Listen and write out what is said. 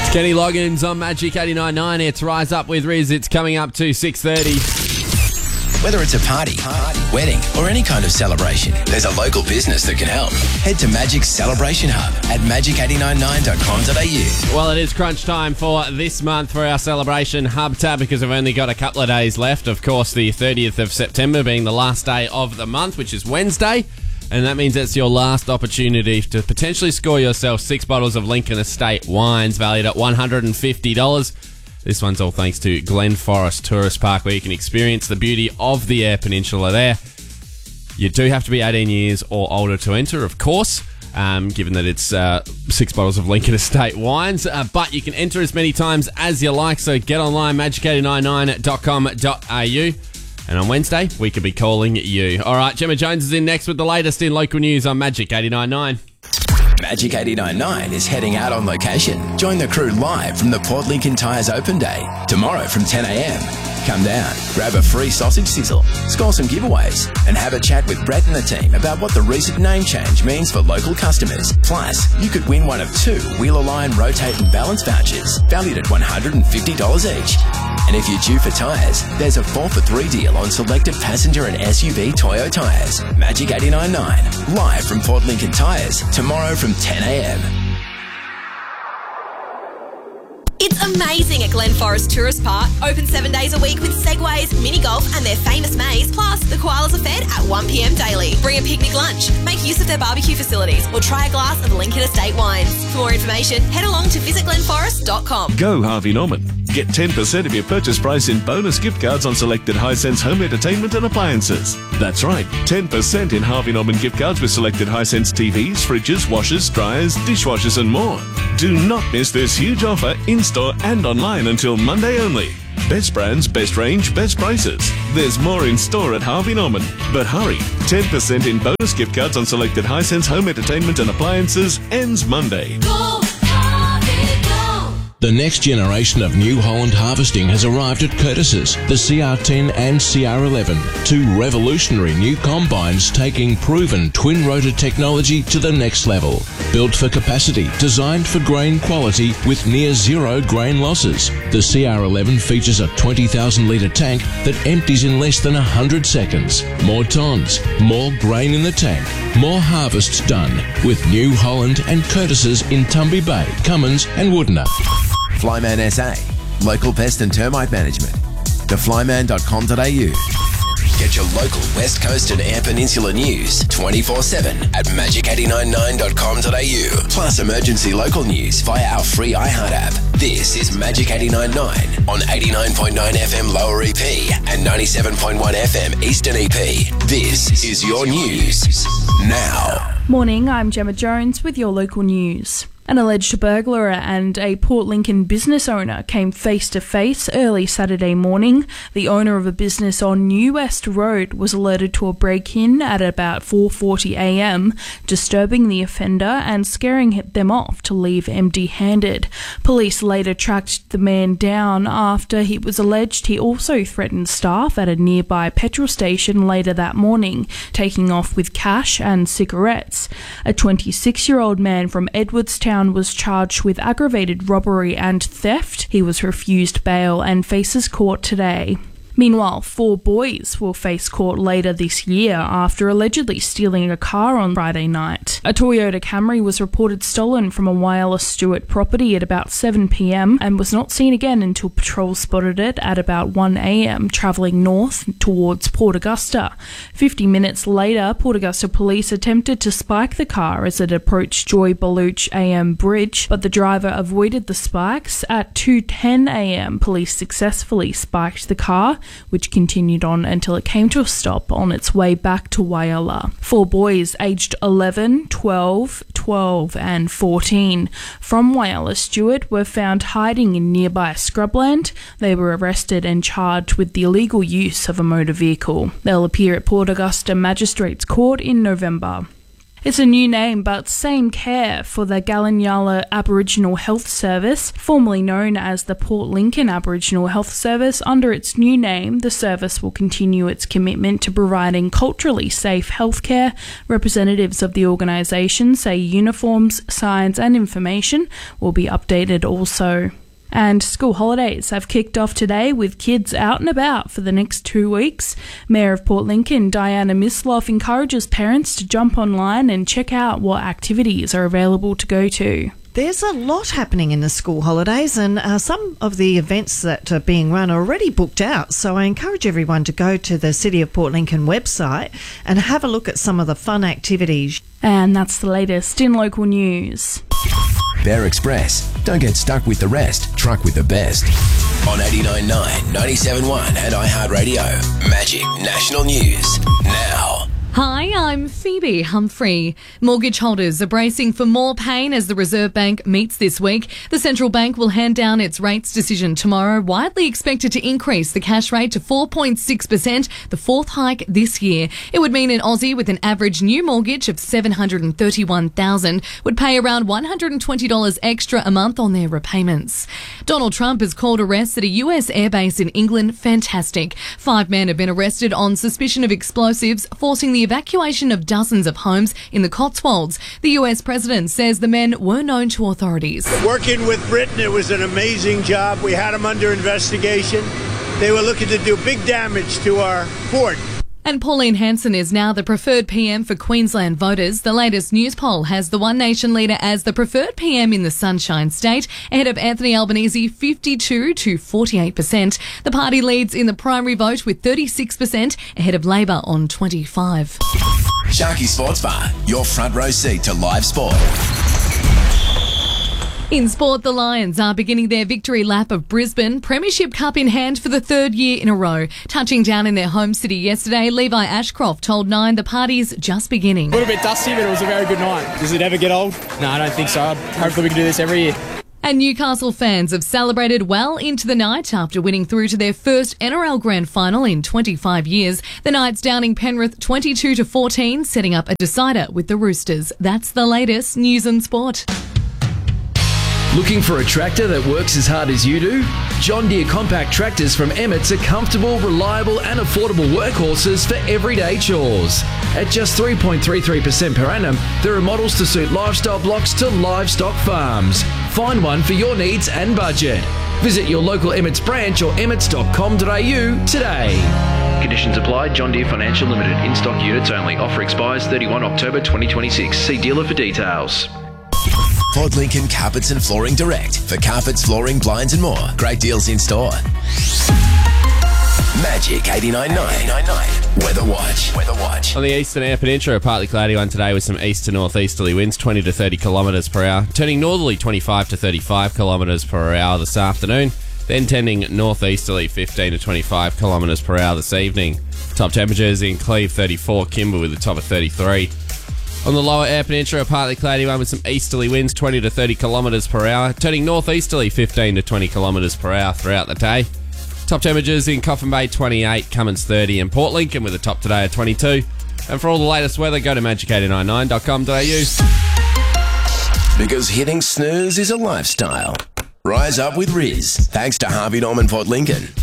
Kenny Loggins on Magic 89.9. It's Rise Up with Riz. It's coming up to 6:30. Whether it's a party, wedding, or any kind of celebration, there's a local business that can help. Head to Magic's Celebration Hub at magic899.com.au. Well, it is crunch time for this month for our Celebration Hub tab because we've only got a couple of days left. Of course, the 30th of September being the last day of the month, which is Wednesday. And that means it's your last opportunity to potentially score yourself 6 bottles of Lincoln Estate wines valued at $150. This one's all thanks to Glen Forest Tourist Park, where you can experience the beauty of the Eyre Peninsula there. You do have to be 18 years or older to enter, of course, given that it's 6 bottles of Lincoln Estate wines. But you can enter as many times as you like, so get online, magic899.com.au. And on Wednesday, we could be calling you. All right, Gemma Jones is in next with the latest in local news on Magic 89.9. Magic 89.9 is heading out on location. Join the crew live from the Port Lincoln Tyres Open Day, tomorrow from 10 a.m. Come down, grab a free sausage sizzle, score some giveaways, and have a chat with Brett and the team about what the recent name change means for local customers. Plus, you could win one of 2 Wheeler Line Rotate and Balance vouchers, valued at $150 each. And if you're due for tyres, there's a 4 for 3 deal on selected passenger and SUV Toyo tyres. Magic 89.9, live from Port Lincoln Tyres, tomorrow from 10 a.m. It's amazing at Glen Forest Tourist Park. Open 7 days a week with segways, mini golf and their famous maze. Plus, the koalas are fed at 1 p.m. daily. Bring a picnic lunch, make use of their barbecue facilities or try a glass of Lincoln Estate wines. For more information, head along to visitglenforest.com. Go Harvey Norman. Get 10% of your purchase price in bonus gift cards on selected Hisense home entertainment and appliances. That's right, 10% in Harvey Norman gift cards with selected Hisense TVs, fridges, washers, dryers, dishwashers and more. Do not miss this huge offer in-store and online until Monday only. Best brands, best range, best prices. There's more in store at Harvey Norman. But hurry, 10% in bonus gift cards on selected Hisense home entertainment and appliances ends Monday. Go, Harvey, go! The next generation of New Holland harvesting has arrived at Curtis's, the CR10 and CR11, 2 revolutionary new combines taking proven twin-rotor technology to the next level. Built for capacity, designed for grain quality with near zero grain losses. The CR11 features a 20,000-litre tank that empties in less than 100 seconds. More tons, more grain in the tank, more harvests done with New Holland and Curtis's in Tumby Bay, Cummins and Woodner. Flyman SA, local pest and termite management. theflyman.com.au. Get your local West Coast and Eyre Peninsula news 24/7 at magic899.com.au. Plus emergency local news via our free iHeart app. This is Magic 89.9 on 89.9 FM Lower EP and 97.1 FM Eastern EP. This is your news now. Morning, I'm Gemma Jones with your local news. An alleged burglar and a Port Lincoln business owner came face to face early Saturday morning. The owner of a business on New West Road was alerted to a break-in at about 4:40 a.m, disturbing the offender and scaring them off to leave empty-handed. Police later tracked the man down after it was alleged he also threatened staff at a nearby petrol station later that morning, taking off with cash and cigarettes. A 26-year-old man from Edwardstown was charged with aggravated robbery and theft. He was refused bail and faces court today. Meanwhile, 4 boys will face court later this year after allegedly stealing a car on Friday night. A Toyota Camry was reported stolen from a Whyalla Stewart property at about 7 p.m. and was not seen again until patrol spotted it at about 1 a.m. travelling north towards Port Augusta. 50 minutes later, Port Augusta police attempted to spike the car as it approached Joy Baluch AM Bridge, but the driver avoided the spikes. At 2:10 a.m, police successfully spiked the car, which continued on until it came to a stop on its way back to Whyalla. 4 boys aged 11, 12, 12 and 14 from Whyalla Stewart were found hiding in nearby scrubland. They were arrested and charged with the illegal use of a motor vehicle. They'll appear at Port Augusta Magistrates Court in November. It's a new name, but same care for the Gallinyala Aboriginal Health Service, formerly known as the Port Lincoln Aboriginal Health Service. Under its new name, the service will continue its commitment to providing culturally safe healthcare. Representatives of the organisation say uniforms, signs and information will be updated also. And school holidays have kicked off today with kids out and about for the next 2 weeks. Mayor of Port Lincoln, Diana Misloff, encourages parents to jump online and check out what activities are available to go to. There's a lot happening in the school holidays, and some of the events that are being run are already booked out. So I encourage everyone to go to the City of Port Lincoln website and have a look at some of the fun activities. And that's the latest in local news. Bear Express. Don't get stuck with the rest. Truck with the best. On 89.9, 97.1 and iHeartRadio. Magic National News. Now. Hi, I'm Phoebe Humphrey. Mortgage holders are bracing for more pain as the Reserve Bank meets this week. The central bank will hand down its rates decision tomorrow, widely expected to increase the cash rate to 4.6%, the fourth hike this year. It would mean an Aussie with an average new mortgage of $731,000 would pay around $120 extra a month on their repayments. Donald Trump has called arrests at a US airbase in England fantastic. 5 men have been arrested on suspicion of explosives, forcing the evacuation of dozens of homes in the Cotswolds. The US president says the men were known to authorities. Working with Britain, it was an amazing job. We had them under investigation. They were looking to do big damage to our port. And Pauline Hanson is now the preferred PM for Queensland voters. The latest news poll has the One Nation leader as the preferred PM in the Sunshine State, ahead of Anthony Albanese 52 to 48%. The party leads in the primary vote with 36%, ahead of Labor on 25%. Sharky Sports Bar. Your front row seat to live sport. In sport, the Lions are beginning their victory lap of Brisbane, Premiership Cup in hand for the third year in a row. Touching down in their home city yesterday, Levi Ashcroft told Nine the party's just beginning. A little bit dusty, but it was a very good night. Does it ever get old? No, I don't think so. Hopefully we can do this every year. And Newcastle fans have celebrated well into the night after winning through to their first NRL Grand Final in 25 years. The Knights downing Penrith 22 to 14, setting up a decider with the Roosters. That's the latest news and sport. Looking for a tractor that works as hard as you do? John Deere compact tractors from Emmett's are comfortable, reliable and affordable workhorses for everyday chores. At just 3.33% per annum, there are models to suit lifestyle blocks to livestock farms. Find one for your needs and budget. Visit your local Emmett's branch or emmets.com.au today. Conditions apply. John Deere Financial Limited. In-stock units only. Offer expires 31 October 2026. See dealer for details. Port Lincoln Carpets and Flooring Direct. For carpets, flooring, blinds and more. Great deals in store. Magic 89.9. Weather Watch. On the eastern Eyre Peninsula, a partly cloudy one today with some east to northeasterly winds, 20 to 30 kilometres per hour. Turning northerly, 25 to 35 kilometres per hour this afternoon. Then tending northeasterly, 15 to 25 kilometres per hour this evening. Top temperatures in Cleve, 34. Kimber with a top of 33. On the lower Eyre Peninsula, a partly cloudy one with some easterly winds, 20 to 30 kilometres per hour. Turning northeasterly, 15 to 20 kilometres per hour throughout the day. Top temperatures in Coffin Bay, 28, Cummins 30 and Port Lincoln with a top today of 22. And for all the latest weather, go to magic899.com.au. Because hitting snooze is a lifestyle. Rise up with Riz. Thanks to Harvey Norman Port Lincoln.